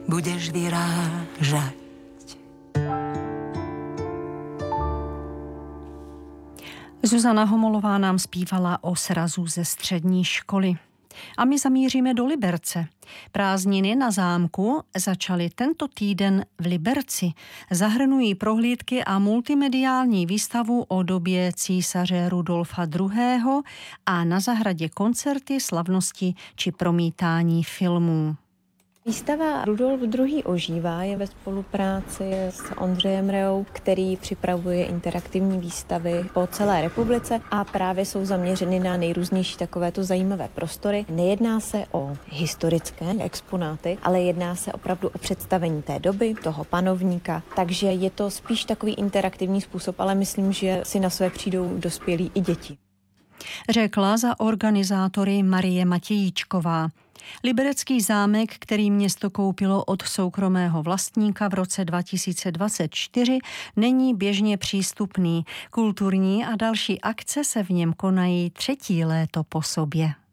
budeš vyrážať. Zuzana Homolová nám zpívala o srazu ze střední školy. A my zamíříme do Liberce. Prázdniny na zámku začaly tento týden v Liberci. Zahrnují prohlídky a multimediální výstavu o době císaře Rudolfa II. A na zahradě koncerty, slavnosti či promítání filmů. Výstava Rudolf II. Ožívá je ve spolupráci s Ondřejem Reou, který připravuje interaktivní výstavy po celé republice a právě jsou zaměřeny na nejrůznější takovéto zajímavé prostory. Nejedná se o historické exponáty, ale jedná se opravdu o představení té doby, toho panovníka, takže je to spíš takový interaktivní způsob, ale myslím, že si na své přijdou dospělí i děti. Řekla za organizátory Marie Matějíčková. Liberecký zámek, který město koupilo od soukromého vlastníka v roce 2024, není běžně přístupný. Kulturní a další akce se v něm konají 3. léto po sobě.